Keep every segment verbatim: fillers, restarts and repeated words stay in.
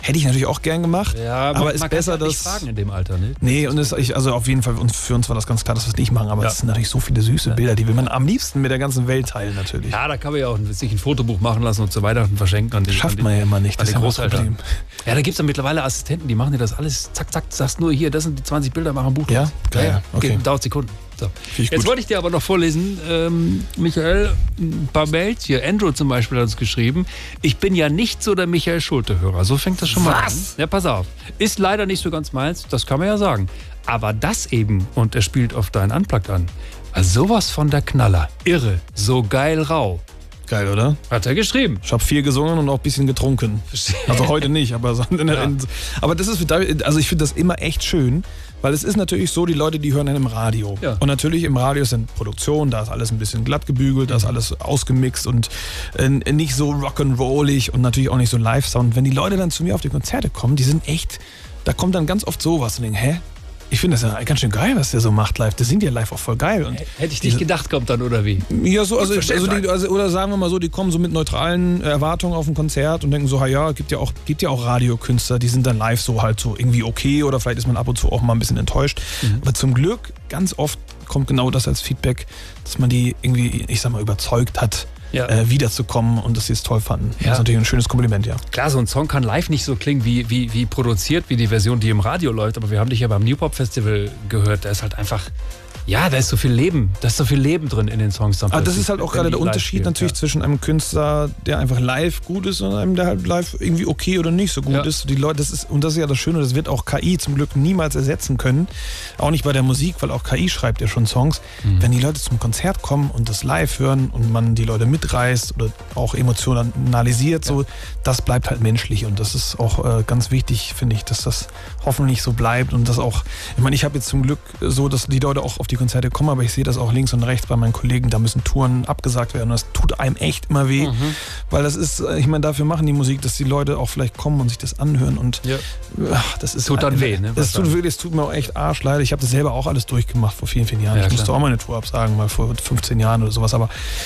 Hätte ich natürlich auch gern gemacht, Ja, aber man, ist man besser, kann nicht dass... fragen in dem Alter, ne? Nee, und es, ich, also auf jeden Fall, und für uns war das ganz klar, dass wir es nicht machen, aber Ja. es sind natürlich so viele süße Bilder, die will man am liebsten mit der ganzen Welt teilen natürlich. Ja, da kann man ja auch sich ein Fotobuch machen lassen und zu Weihnachten verschenken. An die, Schafft an die, man ja immer nicht, an das die ist ja das Großeltern. Problem. Ja, da gibt es ja mittlerweile Assistenten, die machen dir das alles, zack, zack, sagst nur hier, das sind die zwanzig Bilder, machen ein Buch. Ja? draus. Geil, ja, okay. Geht, dauert Sekunden. So. ich Jetzt gut. wollte ich dir aber noch vorlesen, ähm, Michael, ein paar Mails hier. Andrew zum Beispiel hat uns geschrieben, ich bin ja nicht so der Michael Schulte-Hörer. So fängt das schon mal an. Ja, pass auf. Ist leider nicht so ganz meins, das kann man ja sagen. Aber das eben, und er spielt auf deinen Unplugged an, war sowas von der Knaller. Irre, so geil rau. Geil, oder? Hat er geschrieben. Ich habe viel gesungen und auch ein bisschen getrunken. Also heute nicht, aber so in der Ja. Aber das ist, also ich finde das immer echt schön, weil es ist natürlich so, die Leute, die hören dann im Radio. Ja. Und natürlich im Radio sind Produktionen, da ist alles ein bisschen glatt gebügelt, da ist alles ausgemixt und äh, nicht so rock'n'rollig und natürlich auch nicht so Live-Sound. Wenn die Leute dann zu mir auf die Konzerte kommen, die sind echt, da kommt dann ganz oft sowas und denken, hä? Ich finde das ja ganz schön geil, was der so macht live. Das singt ja live auch voll geil. Und Hätte ich nicht gedacht, kommt dann, oder wie? ja, so, also, Versteht also, die, man. also oder sagen wir mal so, die kommen so mit neutralen Erwartungen auf ein Konzert und denken so, ja, gibt ja auch, gibt ja auch Radiokünstler, die sind dann live so halt so irgendwie okay oder vielleicht ist man ab und zu auch mal ein bisschen enttäuscht. Mhm. Aber zum Glück, ganz oft kommt genau das als Feedback, dass man die irgendwie, ich sag mal, überzeugt hat, Ja. äh, wiederzukommen und dass sie es toll fanden. Ja. Das ist natürlich ein schönes Kompliment, ja. Klar, so ein Song kann live nicht so klingen wie, wie, wie produziert, wie die Version, die im Radio läuft. Aber wir haben dich ja beim New Pop Festival gehört. Da ist halt einfach, ja, da ist so viel Leben. Da ist so viel Leben drin in den Songs. Dann Aber das plötzlich, ist halt auch wenn gerade die der live Unterschied spielen, natürlich ja. zwischen einem Künstler, der einfach live gut ist und einem, der halt live irgendwie okay oder nicht so gut Ja. ist. Die Leute, das ist. Und das ist ja das Schöne, das wird auch K I zum Glück niemals ersetzen können. Auch nicht bei der Musik, weil auch K I schreibt ja schon Songs. Mhm. Wenn die Leute zum Konzert kommen und das live hören und man die Leute mitreißt oder auch emotionalisiert, so, das bleibt halt menschlich. Und das ist auch äh, ganz wichtig, finde ich, dass das hoffentlich so bleibt. Und das auch, ich meine, ich habe jetzt zum Glück so, dass die Leute auch auf die Konzerte kommen, aber ich sehe das auch links und rechts bei meinen Kollegen, da müssen Touren abgesagt werden und das tut einem echt immer weh, Mhm. weil das ist, ich meine, dafür machen die Musik, dass die Leute auch vielleicht kommen und sich das anhören und Ja. ach, das ist Tut dann weh, ne? Es tut wirklich, es tut mir auch echt arschleid. Ich habe das selber auch alles durchgemacht vor vielen, vielen Jahren. Ja, ich musste klar. auch mal eine Tour absagen, mal vor fünfzehn Jahren oder sowas, aber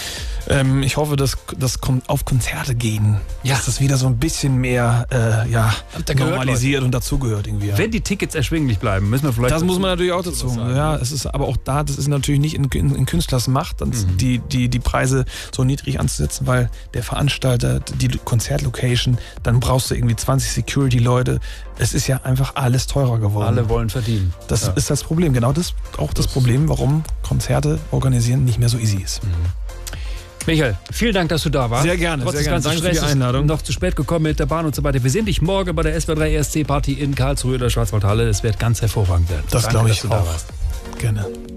ähm, ich hoffe, dass das auf Konzerte gehen, Ja. dass das wieder so ein bisschen mehr äh, ja, Habt ihr gehört, normalisiert und dazugehört irgendwie. Ja. Wenn die Tickets erschwinglich bleiben, müssen wir vielleicht... Das muss man natürlich auch dazu dazu. was sagen. Ja, es ist aber auch da, das ist natürlich nicht in, in, in Künstlers Macht, dann Mhm. die, die, die Preise so niedrig anzusetzen, weil der Veranstalter, die Konzertlocation, dann brauchst du irgendwie zwanzig Security-Leute. Es ist ja einfach alles teurer geworden. Alle wollen verdienen. Das Ja. ist das Problem. Genau das auch das, Das- Problem, warum Konzerte organisieren nicht mehr so easy ist. Michael, vielen Dank, dass du da warst. Sehr gerne, Trotz sehr des gerne. ganzen Danke für die Stresses Einladung. noch zu spät gekommen mit der Bahn und so weiter. Wir sehen dich morgen bei der S W R drei E S C Party in Karlsruhe in der Schwarzwaldhalle. Es wird ganz hervorragend werden. Das Danke, glaube dass ich du da auch. warst. Gerne.